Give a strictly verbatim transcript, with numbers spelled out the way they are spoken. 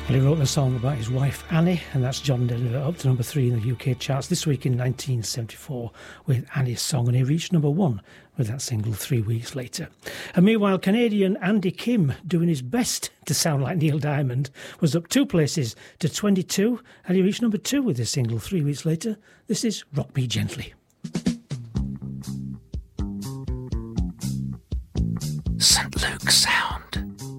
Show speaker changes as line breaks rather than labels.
Well, he wrote the song about his wife Annie, and that's John Denver, up to number three in the U K charts this week in nineteen seventy-four with Annie's Song, and he reached number one with that single three weeks later. And meanwhile, Canadian Andy Kim, doing his best to sound like Neil Diamond, was up two places to twenty-two, and he reached number two with this single three weeks later. This is Rock Me Gently.
Saint Luke Sound.